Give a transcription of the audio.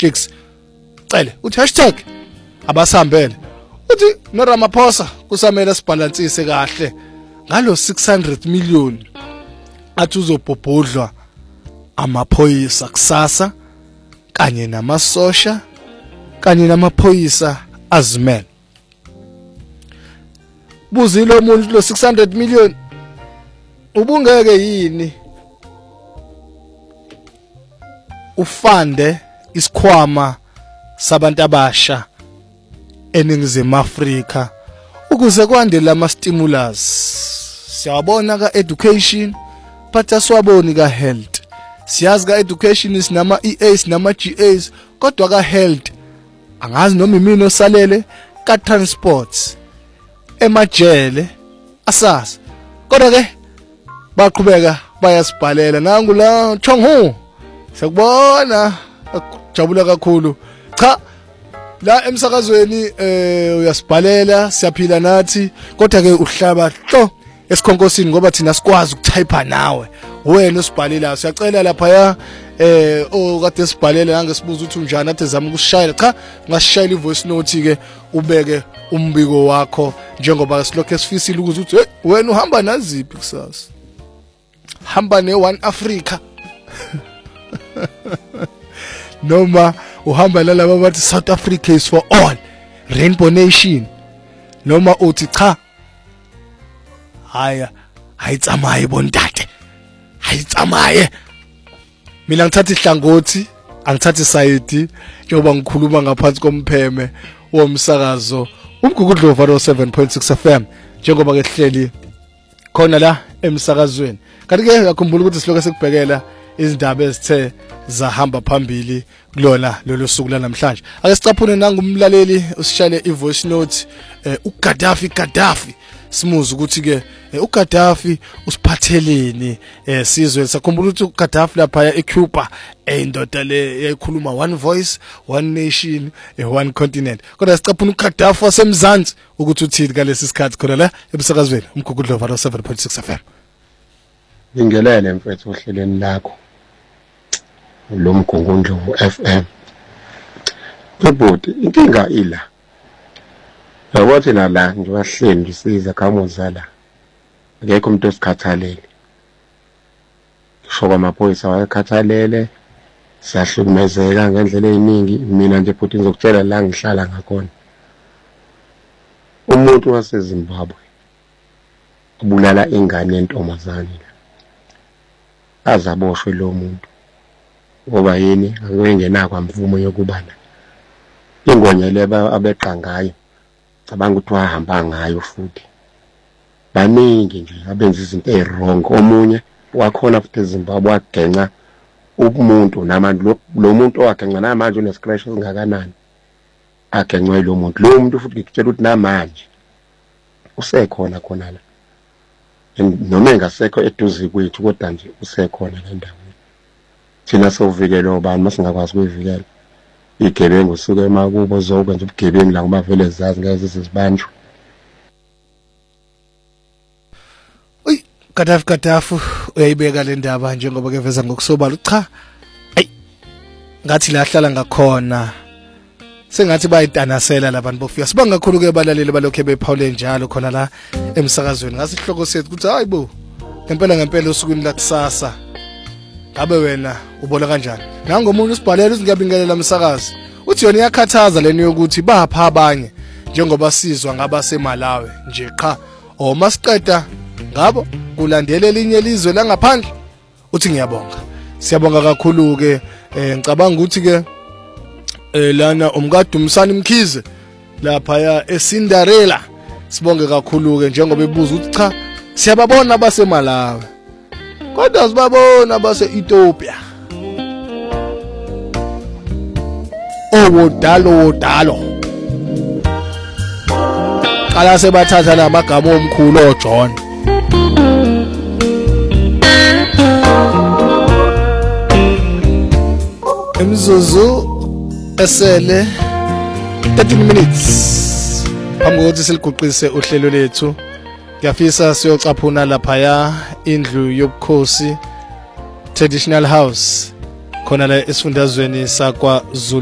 clicks cele uthi #abasihambele uthi no Ramaphosa kusamele sibalansise kahle ngalo 600 million athi uzobhobhodlwa amaphoyisa kusasa kanye namasosha kanye namaphoyisa azimele buzile umuntu lo 600 million ubungeke yini ufande isikhwama sabantu abasha eningizimu Afrika ukuze kwande lama stimulus siyabona ka education but aswaboni ka health siyazi ka education sinama EAs nama GAs kodwa ka health angazi noma imini osalele ka transports emajele asazi kodwa ke baqhubeka bayasibhalela nangu la Chonghu sakubona jabula kakhulu cha la emsakazweni uyasibhalela siyaphila nathi kodwa ke uhlaba hlo esikhonkosini ngoba thina sikwazi ukutype nawe wena usibhalela siyacela lapha ya okade sibhalela ngangesibuza ukuthi unjani athe zama ukusishayela cha ngasishayela ivoice note ke ubeke umbiko wakho njengoba silokho esifisile ukuthi uthi wena uhamba naziphi kusasa hamba ne1 Africa noma uhamba lalabo bathi South Africa is for all Rainbow Nation noma uthi cha haya hayitsamaye bontate hayitsamaye mina ngithatha ihlangothi angithatha isayidi njengoba ngikhuluma ngaphansi kompheme womsakazo umgugudlova lo 7.6 FM njengoba ke hleli khona la emsakazweni kanti ke ngakhumbula ukuthi siloke sikubhekela izindaba ezithe zahamba phambili kulona lolu suku lanamhlanje ake sicaphune nangumlaleli usishale ivoice note uGaddafi simuza ukuthi ke uGaddafi usiphatheleni sizwe sakhumbula ukuthi uGaddafi lapha eCuba indoda le yayikhuluma one voice one nation one continent kodwa sicaphuna uGaddafi wasemzansi ukuthi uthini kalesi sikhathi khona la emsakazweni umgugudlova 7.6 FM Ngingelele mfethu ohlelweni lakho lo mgungundlovu FM ebodi inkinga ila yawathi la nje wahleli ngisiza kamuza la akekho umuntu osikhathalele shoba amaphoyisa wayekhathalele siyahlukumezeka ngendlela eziningi mina nje futhi ngizokutshela la ngihlala ngakhona umuntu waseZimbabwe ubulala ingane yentombazane azaboshwe lo muntu ngoba yini angenakwa mvumo yokubana ingonyele abeqa ngayo cabanga ukuthi wahamba ngayo futhi baningi nje abenza izinto ezirong omunye wakhona futhi eZimbabwe wagenca umuntu namanje lo muntu owagenca namanje une scratch ezingakanani agencwe lo muntu futhi ngikutshela ukuthi namanje usekhona khona la noma engasekho eduze kwethu kodwa nje usekhona la ndawo thina sovikela obani masingakwazi ukuvikela igebengu suke emakubo zokwenza ubugebengu la ngoba vele zazi ngeze sizibanjwe Gaddafi uyayibeka le ndaba njengoba ke veza ngokusobala cha ayi ngathi la hlala ngakhona sengathi bayitanasela labantu bofika sibanga kakhulu ke balaleli balokho bephawule njalo khona la emsakazweni ngasihloko sethu ukuthi hayibo ngempela usukwini la kusasa ngabe wena ubona kanjani nangomunye usibhalela usingiyabingelela umsakazi uthi yona iyakhathaza leni yokuthi bapha abanye njengoba sizwa ngabaseMalawi nje cha omasiqeda ngabo kulandela elinye ilizwe la ngaphandle uthi ngiyabonga siyabonga kakhulu ke ngicabanga ukuthi ke lana umkade umsana Mkhize lapha ya eCinderella sibonge kakhulu ke njengoba ebuza ukuthi cha siyababona abaseMalawi kodwa sibabona base-Ethiopia wodalo qala sebathatha namagama omkhulu oJohn emzuzu esele 13 minutes phambi kokuthi siliguqise uhlelo lethu ngiyafisa siyocaphuna lapha ya indlu yobukhosi traditional house khona la esifundazweni sakwa